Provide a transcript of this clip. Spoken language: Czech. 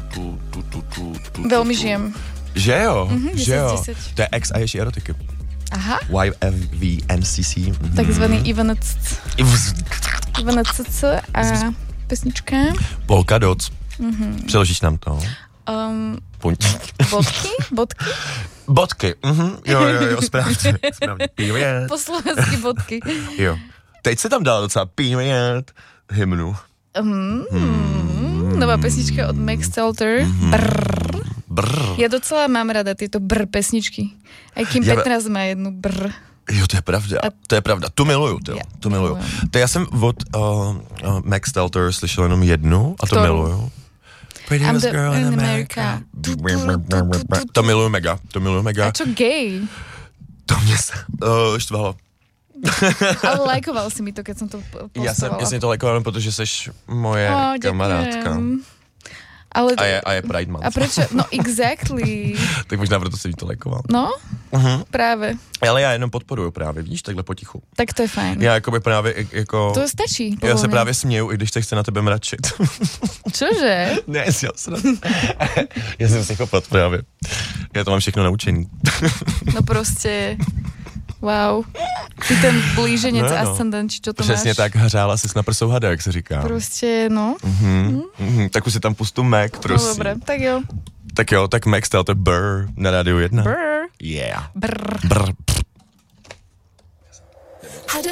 Velmi žijem. Že jo? Že jo? 10. To je ex a ještě erotiky. Aha. YFVNCC. Takzvaný IVNCC a pesnička. Polka Dots. Přeložíš nám to? Bodky? Bodky, jo, správně. Period. Po slovensky bodky. Jo. Teď se tam dala docela period hymnu. Nová pesnička od Max Stelter. Brr. Ja docela mám rada tieto pesničky. Aj Kim Petras má jednu Jo, to je pravda. Tu miluju, tu miluju. Já jsem od Max Stelter slyšel jenom jednu a to miluju. Prettiest girl in America. To miluju mega. A čo gay? To mě štvalo. Ale lajkoval si mi to, keď som to postovala. Já jsem to lajkoval, protože seš moje kamarádka. Ale a je Pride Month. A prečo? No exactly. Tak možná proto jsem jí to lajkoval. No, právě. Ale já jenom podporuju právě, vidíš, takhle potichu. Tak to je fajn. Já jakoby právě jako... To stačí. Já se právě směju, i když se chce na tebe mračit. Čože? Ne, já jsem psychopat právě. Já to mám všechno naučený. No prostě... Wow. Ty ten blíženec ascendant, či čo to přesně máš? tak, hřála jsi na prsou hada, jak se říká. Prostě, no. Tak už si tam pustu Mac, prosím. No dobré, tak jo. Tak Mac Stelter Brr na Rádiu 1. Brr. Yeah. Brr. Brr.